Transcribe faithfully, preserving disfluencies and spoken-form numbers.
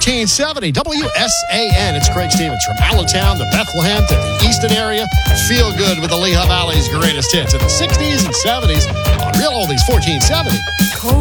fourteen seventy W S A N. It's Craig Stevens from Allentown to Bethlehem to the Easton area. Feel good with the Lehigh Valley's greatest hits in the sixties and seventies on Real Oldies fourteen seventy.